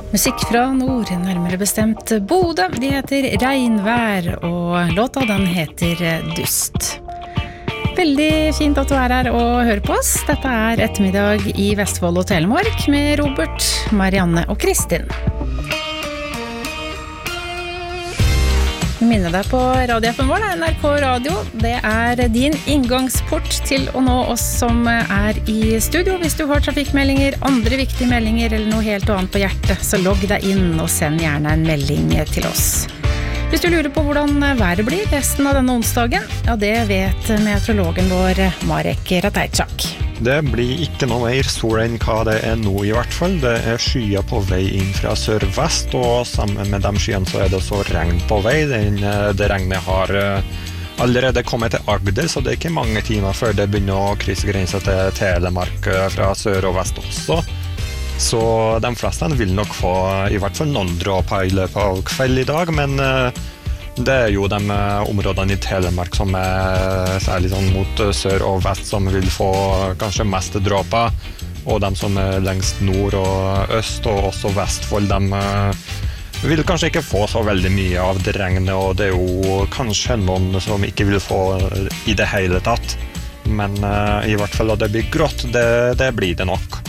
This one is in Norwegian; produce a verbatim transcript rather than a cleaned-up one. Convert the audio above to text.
Musikk fra nord, nærmere bestemt Bodø. De heter Regnvær, og låta den heter Dust. Veldig fint at du er her og hører på oss. Dette er ettermiddag i Vestfold og Telemark med Robert, Marianne og Kristin. Minne deg på radioappen vår, N R K Radio. Det er din inngangsport til å nå oss som er i studio. Hvis du har trafikkmeldinger, andre viktige meldinger eller noe helt annet på hjertet, så logg deg inn og send gjerne en melding til oss. Hvis du lurer på hvordan været blir resten av denne onsdagen, ja, det vet meteorologen vår Marek Ratajczak. Det blir ikke noe mer sol enn hva det er nå i hvert fall. Det er skyer på vei inn fra sør-vest, og sammen med de skyene så er det så regn på vei. Den, det regnet har allerede kommet til Agder, så det er ikke mange timer før det begynner å krysse grenser til Telemark fra sør og vest også. Så de fleste vil nok få i hvert fall noen dråper i løpet av kveld i dag, men det er jo de områdene i Telemark som er særlig sånn mot sør og vest som vil få kanskje mest dråper, og de som er lengst nord og øst og også Vestfold, de vil kanskje ikke få så veldig mye av det regnet, og det er jo kanskje noen som ikke vil få i det hele tatt. Men uh, i hvert fall at det blir grått, det, det blir det nok.